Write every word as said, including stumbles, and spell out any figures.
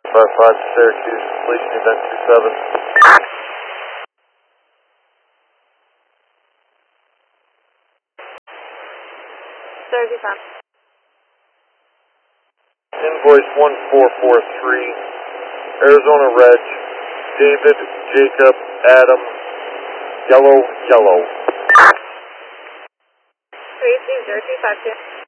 five five Syracuse, completion event two seven. Syracuse on. Invoice one four four three, Arizona Reg, David, Jacob, Adam, yellow, yellow. three two zero two five two.